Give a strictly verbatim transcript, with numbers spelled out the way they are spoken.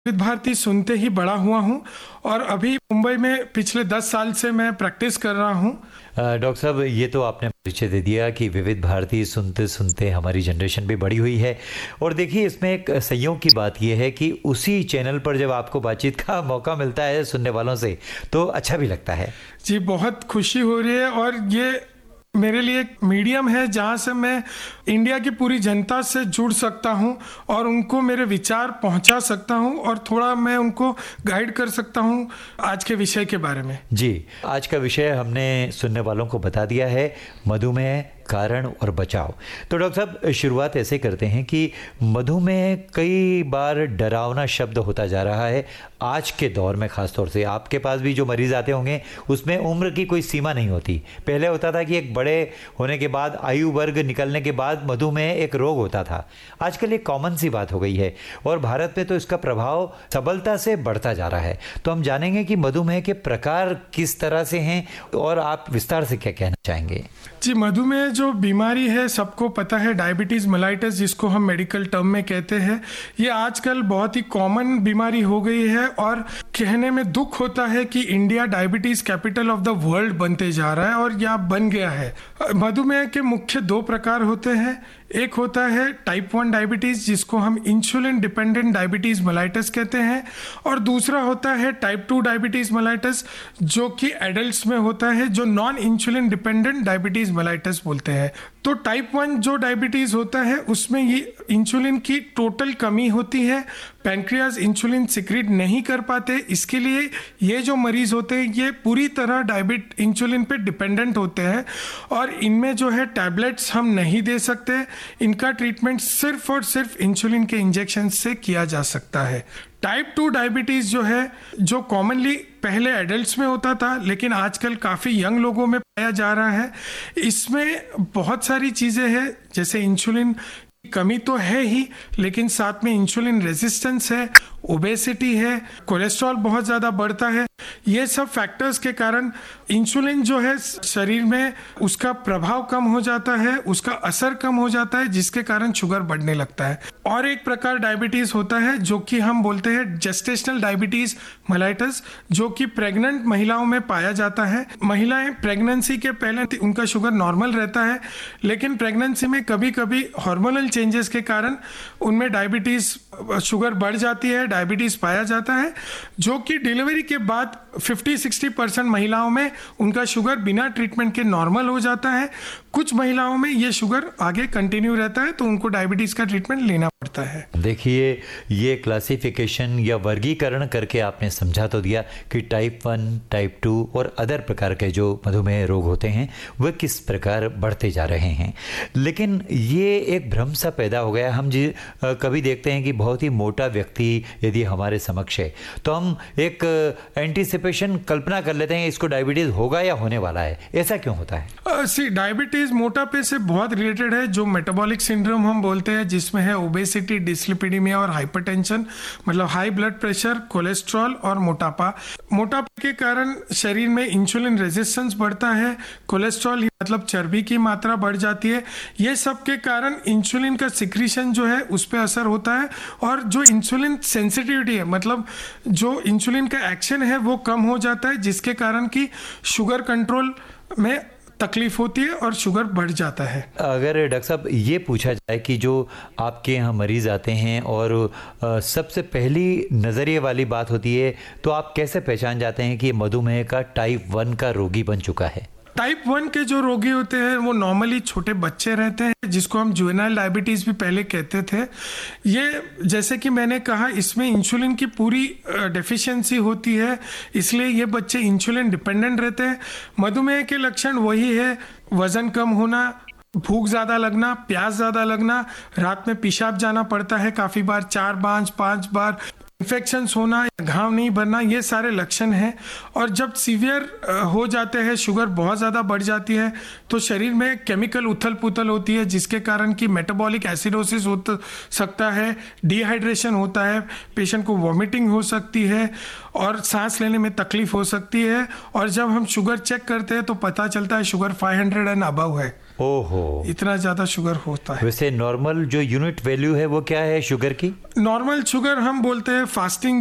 विविध भारती सुनते ही बड़ा हुआ हूँ और अभी मुंबई में पिछले दस साल से मैं प्रैक्टिस कर रहा हूँ। डॉक्टर साहब, ये तो आपने परिचय दे दिया कि विविध भारती सुनते सुनते हमारी जनरेशन भी बड़ी हुई है। और देखिए, इसमें एक संयोग की बात यह है कि उसी चैनल पर जब आपको बातचीत का मौका मिलता है सुनने वालों से तो अच्छा भी लगता है। जी, बहुत खुशी हो रही है और ये मेरे लिए एक मीडियम है जहाँ से मैं इंडिया की पूरी जनता से जुड़ सकता हूँ और उनको मेरे विचार पहुँचा सकता हूँ और थोड़ा मैं उनको गाइड कर सकता हूँ आज के विषय के बारे में। जी, आज का विषय हमने सुनने वालों को बता दिया है, मधुमेह, कारण और बचाव। तो डॉक्टर साहब, शुरुआत ऐसे करते हैं कि मधुमेह कई बार डरावना शब्द होता जा रहा है आज के दौर में। ख़ास तौर से आपके पास भी जो मरीज़ आते होंगे उसमें उम्र की कोई सीमा नहीं होती। पहले होता था कि एक बड़े होने के बाद, आयु वर्ग निकलने के बाद मधुमेह एक रोग होता था। आजकल एक कॉमन सी बात हो गई है और भारत में तो इसका प्रभाव सबलता से बढ़ता जा रहा है। तो हम जानेंगे कि मधुमेह के प्रकार किस तरह से हैं और आप विस्तार से क्या कहना चाहेंगे। जी, मधुमेह जो बीमारी है सबको पता है, डायबिटीज़ मेलाइटस जिसको हम मेडिकल टर्म में कहते हैं, ये आजकल बहुत ही कॉमन बीमारी हो गई है और कहने में दुख होता है कि India diabetes capital of the world बनते जा रहा है और यह बन गया है। मधुमेह के मुख्य दो प्रकार होते हैं। एक होता है टाइप वन डायबिटीज़ जिसको हम इंसुलिन डिपेंडेंट डायबिटीज़ मेलाइटस कहते हैं और दूसरा होता है टाइप टू डायबिटीज़ मेलाइटस जो कि एडल्ट्स में होता है, जो non insulin dependent diabetes mellitus बोलते हैं। तो टाइप वन जो डायबिटीज़ होता है उसमें ये इंसुलिन की टोटल कमी होती है, पैंक्रियाज इंसुलिन सिक्रीट नहीं कर पाते, इसके लिए ये जो मरीज़ होते हैं ये पूरी तरह डायबिट इंसुलिन पे डिपेंडेंट होते हैं और इनमें जो है टैबलेट्स हम नहीं दे सकते। इनका ट्रीटमेंट सिर्फ और सिर्फ इंसुलिन के इंजेक्शन से किया जा सकता है। टाइप टू डायबिटीज़ जो है, जो कॉमनली पहले एडल्ट्स में होता था लेकिन आजकल काफ़ी यंग लोगों में पाया जा रहा है, इसमें बहुत सारी चीज़ें हैं, जैसे इंसुलिन कमी तो है ही लेकिन साथ में इंसुलिन रेजिस्टेंस है, ओबेसिटी है, कोलेस्ट्रॉल बहुत ज़्यादा बढ़ता है। ये सब फैक्टर्स के कारण इंसुलिन जो है शरीर में उसका प्रभाव कम हो जाता है, उसका असर कम हो जाता है, जिसके कारण शुगर बढ़ने लगता है। और एक प्रकार डायबिटीज़ होता है जो कि हम बोलते हैं जेस्टेशनल डायबिटीज़ मेलाइटस, जो कि प्रेग्नेंट महिलाओं में पाया जाता है। महिलाएं प्रेगनेंसी के पहले उनका शुगर नॉर्मल रहता है लेकिन प्रेगनेंसी में कभी कभी हार्मोनल चेंजेस के कारण उनमें डायबिटीज़ शुगर बढ़ जाती है, डायबिटीज़ पाया जाता है, जो कि डिलीवरी के बाद पचास साठ परसेंट महिलाओं में उनका शुगर बिना ट्रीटमेंट के नॉर्मल हो जाता है। कुछ महिलाओं में ये शुगर आगे कंटिन्यू रहता है तो उनको डायबिटीज़ का ट्रीटमेंट लेना पड़ता है। देखिए, ये क्लासिफिकेशन या वर्गीकरण करके आपने समझा तो दिया कि टाइप वन, टाइप टू और अदर प्रकार के जो मधुमेह रोग होते हैं वह किस प्रकार बढ़ते जा रहे हैं। लेकिन ये एक भ्रम सा पैदा हो गया। हम जी कभी देखते हैं कि बहुत ही मोटा व्यक्ति यदि हमारे समक्ष है तो हम एक एंटीसिपेशन कल्पना कर लेते हैं इसको डायबिटीज़ होगा या होने वाला है। ऐसा क्यों होता है? सी डायबिटीज़ मोटापे से बहुत रिलेटेड है, जो मेटाबॉलिक सिंड्रोम हम बोलते हैं, जिसमें है ओबेसिटी, डिस्लिपिडीमिया और हाइपरटेंशन, मतलब हाई ब्लड प्रेशर, कोलेस्ट्रॉल और मोटापा। मोटापे के कारण शरीर में इंसुलिन रेजिस्टेंस बढ़ता है, कोलेस्ट्रॉल मतलब चर्बी की मात्रा बढ़ जाती है। ये सब के कारण इंसुलिन का सिक्रीशन जो है उस पर असर होता है और जो इंसुलिन सेंसिटिविटी है, मतलब जो इंसुलिन का एक्शन है वो कम हो जाता है, जिसके कारण कि शुगर कंट्रोल में तकलीफ होती है और शुगर बढ़ जाता है। अगर डॉक्टर साहब ये पूछा जाए कि जो आपके यहाँ मरीज आते हैं और आ, सबसे पहली नज़रिए वाली बात होती है तो आप कैसे पहचान जाते हैं कि ये मधुमेह का टाइप वन का रोगी बन चुका है? टाइप वन के जो रोगी होते हैं वो नॉर्मली छोटे बच्चे रहते हैं, जिसको हम जुवेनाइल डायबिटीज़ भी पहले कहते थे। ये जैसे कि मैंने कहा, इसमें इंसुलिन की पूरी डेफिशिएंसी होती है, इसलिए ये बच्चे इंसुलिन डिपेंडेंट रहते हैं। मधुमेह के लक्षण वही है, वज़न कम होना, भूख ज़्यादा लगना, प्यास ज़्यादा लगना, रात में पेशाब जाना पड़ता है काफ़ी बार, चार पाँच पाँच बार, इन्फेक्शंस होना, घाव नहीं भरना, ये सारे लक्षण हैं। और जब सीवियर हो जाते हैं, शुगर बहुत ज़्यादा बढ़ जाती है तो शरीर में केमिकल उथल पुथल होती है, जिसके कारण कि मेटाबॉलिक एसिडोसिस हो सकता है, डिहाइड्रेशन होता है, पेशेंट को वॉमिटिंग हो सकती है और सांस लेने में तकलीफ हो सकती है। और जब हम शुगर चेक करते हैं तो पता चलता है शुगर पाँच सौ एंड अबव है। ओहो, इतना ज़्यादा शुगर होता है। वैसे नॉर्मल जो यूनिट वैल्यू है वो क्या है शुगर की? नॉर्मल शुगर हम बोलते हैं फास्टिंग